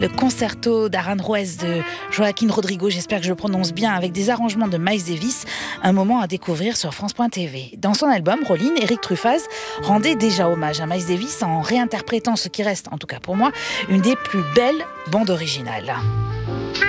le concerto d'Aranjuez de Joaquín Rodrigo, j'espère que je le prononce bien, avec des arrangements de Miles Davis, un moment à découvrir sur France.tv. Dans son album, Rolline, Éric Truffaz rendait déjà hommage à Miles Davis en réinterprétant ce qui reste, en tout cas pour moi, une des plus belles bandes originales.